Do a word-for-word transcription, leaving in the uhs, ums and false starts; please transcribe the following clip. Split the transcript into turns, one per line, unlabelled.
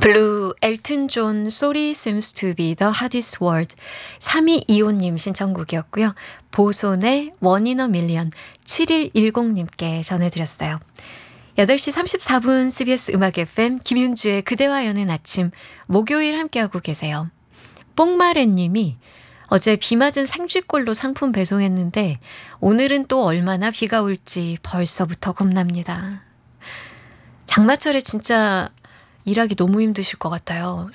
블루 엘튼 존 Sorry seems to be the hardest word 삼이이오님 신청곡이었고요. 보손의 One in a Million 칠일일공님께 전해드렸어요. 여덟 시 삼십사 분 씨비에스 음악 에프엠 김윤주의 그대와 여는 아침 목요일 함께하고 계세요. 뽕마레님이 어제 비 맞은 생쥐꼴로 상품 배송했는데 오늘은 또 얼마나 비가 올지 벌써부터 겁납니다. 장마철에 진짜 일하기 너무 힘드실 것 같아요.